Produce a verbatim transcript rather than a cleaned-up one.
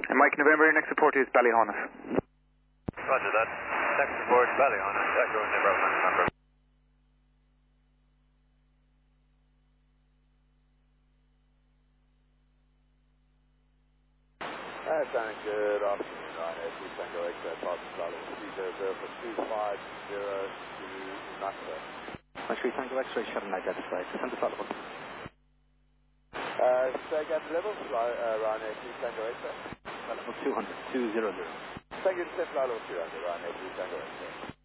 And Mike November, your next report is Ballyhonus. Roger that. Next report, Ballyhonus, Echo November, November. Uh, sounding good afternoon, Ryan Air two Tango X-ray, Park Charlie, three zero zero for two five zero to Nashville. three Tango X-ray, Shannon identified, descend to flight level. Uh, say again the level, uh, Ryan Air two Tango X-ray. Flight level two hundred, two hundred. Thank you, descend flight level two hundred, Ryan Air two Tango X-ray.